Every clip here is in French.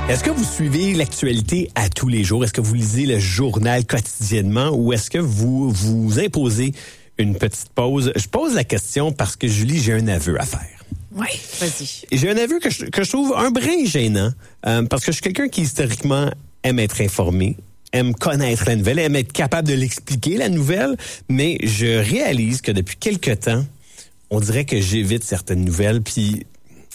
Est-ce que vous suivez l'actualité à tous les jours? Est-ce que vous lisez le journal quotidiennement ou est-ce que vous vous imposez une petite pause? Je pose la question parce que, Julie, j'ai un aveu à faire. Oui, vas-y. Et j'ai un aveu que je trouve un brin gênant parce que je suis quelqu'un qui, historiquement, aime être informé, aime connaître la nouvelle, aime être capable de l'expliquer, la nouvelle, mais je réalise que depuis quelque temps, on dirait que j'évite certaines nouvelles, puis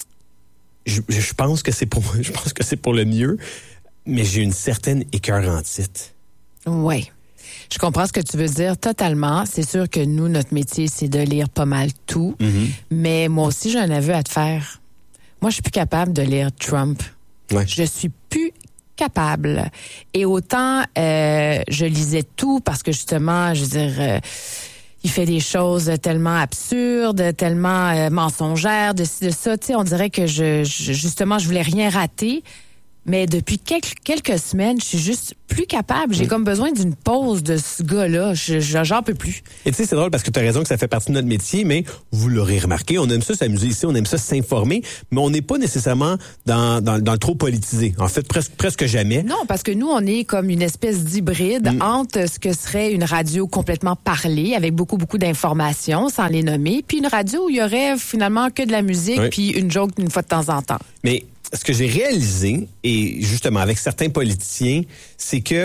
je pense que c'est pour le mieux, mais j'ai une certaine écœurantite. Oui. Je comprends ce que tu veux dire totalement. C'est sûr que nous, notre métier, c'est de lire pas mal tout. Mm-hmm. Mais moi aussi, j'ai un aveu à te faire. Moi, je suis plus capable de lire Trump. Ouais. Je suis plus capable. Et autant, je lisais tout parce que justement, je veux dire, il fait des choses tellement absurdes, tellement mensongères, de ci, de ça. Tu sais, on dirait que justement, je voulais rien rater. Mais depuis quelques semaines, je suis juste plus capable. J'ai comme besoin d'une pause de ce gars-là. J'en peux plus. Et tu sais, c'est drôle parce que tu as raison que ça fait partie de notre métier, mais vous l'aurez remarqué, on aime ça s'amuser ici, on aime ça s'informer, mais on n'est pas nécessairement dans le trop politisé. En fait, presque jamais. Non, parce que nous, on est comme une espèce d'hybride entre ce que serait une radio complètement parlée, avec beaucoup d'informations, sans les nommer, puis une radio où il y aurait finalement que de la musique, puis une joke une fois de temps en temps. Mais ce que j'ai réalisé, et justement avec certains politiciens, c'est que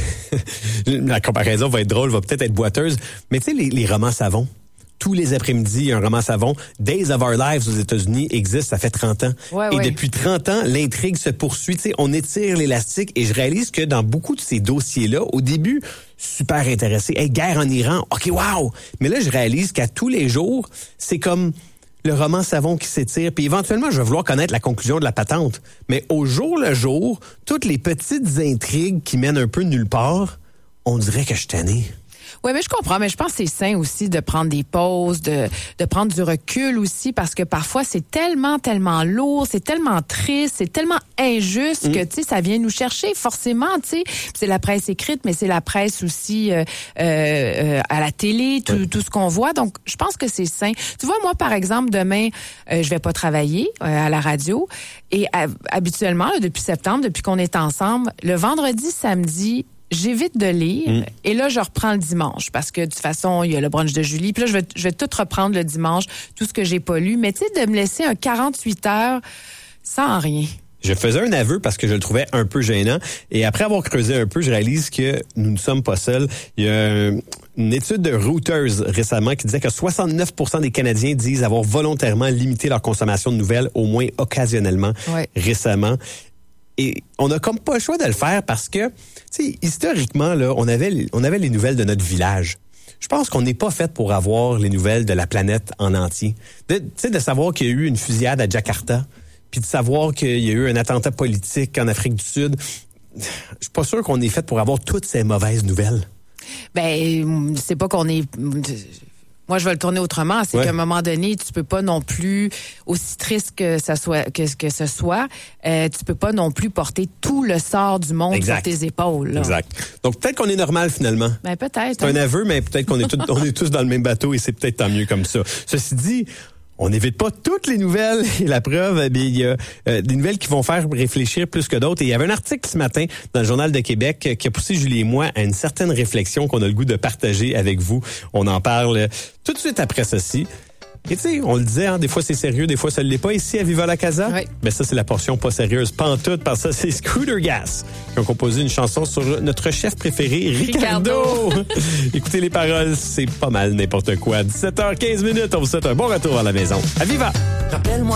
la comparaison va être drôle, va peut-être être boiteuse, mais tu sais, les romans savons. Tous les après-midi, il y a un roman savon. Days of Our Lives aux États-Unis existe, ça fait 30 ans. Et depuis 30 ans, l'intrigue se poursuit. Tu sais, on étire l'élastique et je réalise que dans beaucoup de ces dossiers-là, au début, super intéressé. Hey, guerre en Iran, OK, wow! Mais là, je réalise qu'à tous les jours, c'est comme le roman savon qui s'étire, puis éventuellement, je vais vouloir connaître la conclusion de la patente. Mais au jour le jour, toutes les petites intrigues qui mènent un peu nulle part, on dirait que je suis tanné. Oui, mais je comprends, mais je pense que c'est sain aussi de prendre des pauses, de prendre du recul aussi, parce que parfois, c'est tellement lourd, c'est tellement triste, c'est tellement injuste que, tu sais, ça vient nous chercher forcément, tu sais. C'est la presse écrite, mais c'est la presse aussi à la télé, tout ce qu'on voit. Donc, je pense que c'est sain. Tu vois, moi, par exemple, demain, je vais pas travailler à la radio. Et habituellement, là, depuis septembre, depuis qu'on est ensemble, le vendredi, samedi, j'évite de lire et là, je reprends le dimanche parce que de toute façon, il y a le brunch de Julie. Puis là, je vais tout reprendre le dimanche, tout ce que j'ai pas lu. Mais tu sais, de me laisser un 48 heures sans rien. Je faisais un aveu parce que je le trouvais un peu gênant. Et après avoir creusé un peu, je réalise que nous ne sommes pas seuls. Il y a une étude de Reuters récemment qui disait que 69% des Canadiens disent avoir volontairement limité leur consommation de nouvelles, au moins occasionnellement, récemment. Et on n'a comme pas le choix de le faire parce que, tu sais, historiquement, là, on avait les nouvelles de notre village. Je pense qu'on n'est pas fait pour avoir les nouvelles de la planète en entier. Tu sais, de savoir qu'il y a eu une fusillade à Jakarta, puis de savoir qu'il y a eu un attentat politique en Afrique du Sud. Je suis pas sûr qu'on est fait pour avoir toutes ces mauvaises nouvelles. Ben, c'est pas qu'on est... Moi, je vais le tourner autrement. C'est qu'à un moment donné, tu peux pas non plus, aussi triste que ça soit, que ce soit, tu peux pas non plus porter tout le sort du monde sur tes épaules. Là. Exact. Donc peut-être qu'on est normal finalement. Ben peut-être. C'est un aveu, mais peut-être qu'on est on est tous dans le même bateau et c'est peut-être tant mieux comme ça. Ceci dit, on n'évite pas toutes les nouvelles. Et la preuve, il y a des nouvelles qui vont faire réfléchir plus que d'autres. Et il y avait un article ce matin dans le Journal de Québec qui a poussé Julie et moi à une certaine réflexion qu'on a le goût de partager avec vous. On en parle tout de suite après ceci. Et tu sais, on le disait, hein, des fois c'est sérieux, des fois ça ne l'est pas. Ici à Viva la Casa, ben ça c'est la portion pas sérieuse, pas en tout, parce que ça c'est Scooter Gas qui ont composé une chanson sur notre chef préféré, Ricardo. Écoutez les paroles, c'est pas mal n'importe quoi. 17h15, on vous souhaite un bon retour à la maison. À Viva! Rappelle-moi